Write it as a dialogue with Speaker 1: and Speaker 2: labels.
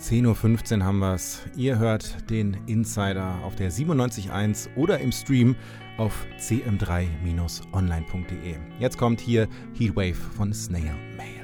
Speaker 1: 10:15 Uhr haben wir es. Ihr hört den Insider auf der 97.1 oder im Stream auf cm3-online.de. Jetzt kommt hier Heatwave von Snail Mail.